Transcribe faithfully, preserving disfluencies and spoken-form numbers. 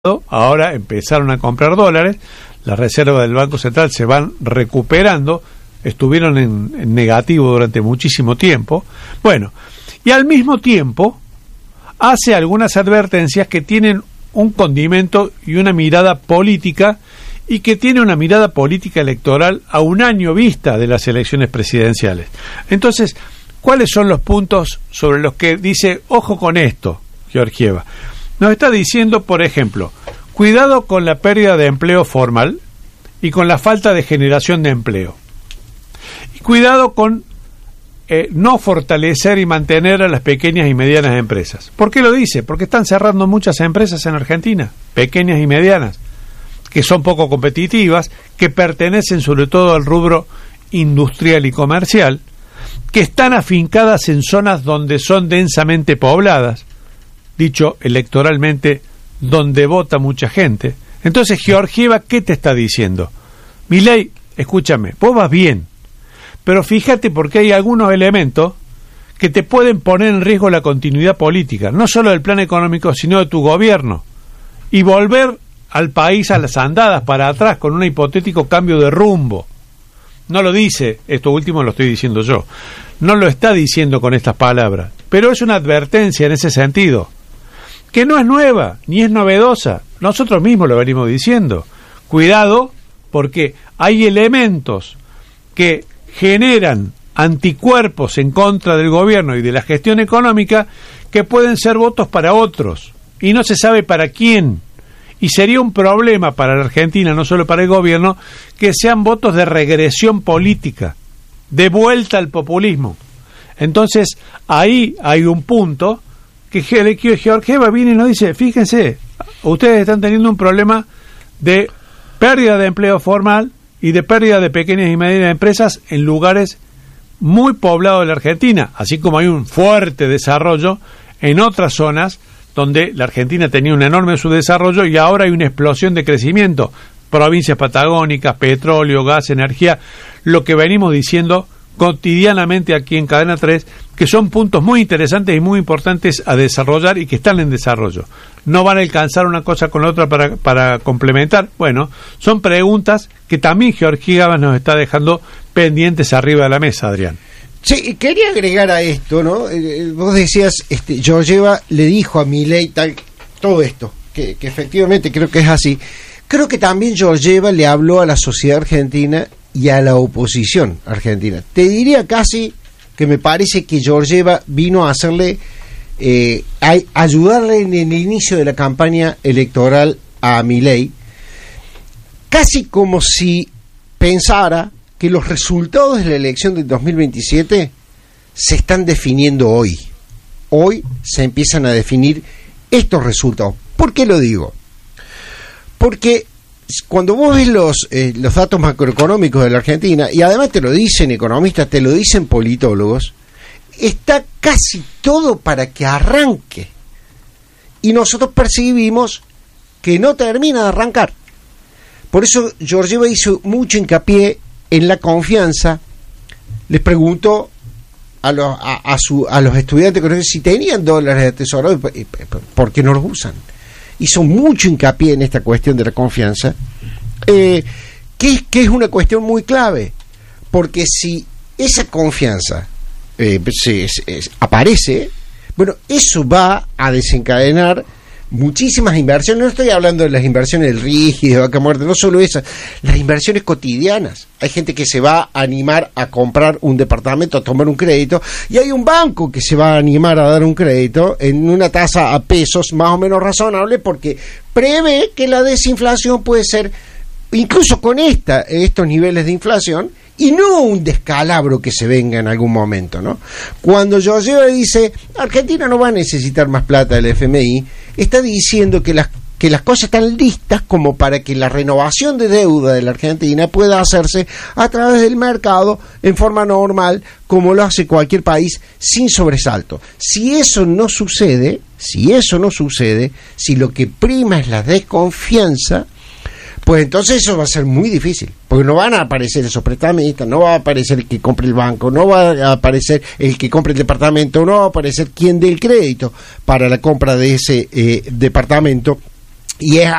ahora empezaron a comprar dólares, las reservas del Banco Central se van recuperando, estuvieron en, en negativo durante muchísimo tiempo, bueno, y al mismo tiempo hace algunas advertencias que tienen un condimento y una mirada política, y que tiene una mirada política electoral a un año vista de las elecciones presidenciales. Entonces, ¿cuáles son los puntos sobre los que dice, ojo con esto, Georgieva? Nos está diciendo, por ejemplo, cuidado con la pérdida de empleo formal y con la falta de generación de empleo. Y cuidado con eh, no fortalecer y mantener a las pequeñas y medianas empresas. ¿Por qué lo dice? Porque están cerrando muchas empresas en Argentina, pequeñas y medianas, que son poco competitivas, que pertenecen sobre todo al rubro industrial y comercial, que están afincadas en zonas donde son densamente pobladas, dicho electoralmente, donde vota mucha gente. Entonces, Georgieva, ¿qué te está diciendo? Milei, escúchame, vos vas bien, pero fíjate porque hay algunos elementos que te pueden poner en riesgo la continuidad política, no solo del plan económico, sino de tu gobierno, y volver al país a las andadas para atrás con un hipotético cambio de rumbo. No lo dice, esto último lo estoy diciendo yo, no lo está diciendo con estas palabras, pero es una advertencia en ese sentido, que no es nueva, ni es novedosa, nosotros mismos lo venimos diciendo. Cuidado, porque hay elementos que generan anticuerpos en contra del gobierno y de la gestión económica que pueden ser votos para otros, y no se sabe para quién. Y sería un problema para la Argentina, no solo para el gobierno, que sean votos de regresión política, de vuelta al populismo. Entonces, ahí hay un punto que Georgieva viene y nos dice, fíjense, ustedes están teniendo un problema de pérdida de empleo formal y de pérdida de pequeñas y medianas empresas en lugares muy poblados de la Argentina, así como hay un fuerte desarrollo en otras zonas donde la Argentina tenía un enorme subdesarrollo y ahora hay una explosión de crecimiento. Provincias patagónicas, petróleo, gas, energía, lo que venimos diciendo cotidianamente aquí en Cadena tres, que son puntos muy interesantes y muy importantes a desarrollar y que están en desarrollo. ¿No van a alcanzar una cosa con la otra para, para complementar? Bueno, son preguntas que también Georgieva nos está dejando pendientes arriba de la mesa, Adrián. Sí, quería agregar a esto, ¿no? Eh, vos decías, este, Georgieva le dijo a Milei tal, todo esto, que, que efectivamente creo que es así. Creo que también Georgieva le habló a la sociedad argentina y a la oposición argentina. Te diría casi que me parece que Georgieva vino a hacerle, eh, a ayudarle en el inicio de la campaña electoral a Milei, casi como si pensara que los resultados de la elección del dos mil veintisiete se están definiendo hoy. Hoy se empiezan a definir estos resultados. ¿Por qué lo digo? Porque cuando vos ves los, eh, los datos macroeconómicos de la Argentina, y además te lo dicen economistas, te lo dicen politólogos, está casi todo para que arranque. Y nosotros percibimos que no termina de arrancar. Por eso Georgieva hizo mucho hincapié en la confianza. Les preguntó a los, a, a, su, a los estudiantes si tenían dólares de tesoro, ¿por qué no los usan? Hizo mucho hincapié en esta cuestión de la confianza, eh, que, que es una cuestión muy clave, porque si esa confianza eh, se, se, se aparece, bueno, eso va a desencadenar muchísimas inversiones. No estoy hablando de las inversiones del rígido, de vaca muerta, no solo esas, las inversiones cotidianas. Hay gente que se va a animar a comprar un departamento, a tomar un crédito, y hay un banco que se va a animar a dar un crédito en una tasa a pesos más o menos razonable, porque prevé que la desinflación puede ser, incluso con esta, estos niveles de inflación, y no un descalabro que se venga en algún momento, ¿no? Cuando Georgieva dice, Argentina no va a necesitar más plata del F M I, está diciendo que las, que las cosas están listas como para que la renovación de deuda de la Argentina pueda hacerse a través del mercado en forma normal, como lo hace cualquier país, sin sobresalto. Si eso no sucede, si eso no sucede, si lo que prima es la desconfianza, pues entonces eso va a ser muy difícil, porque no van a aparecer esos prestamistas, no va a aparecer el que compre el banco, no va a aparecer el que compre el departamento, no va a aparecer quien dé el crédito para la compra de ese eh, departamento y es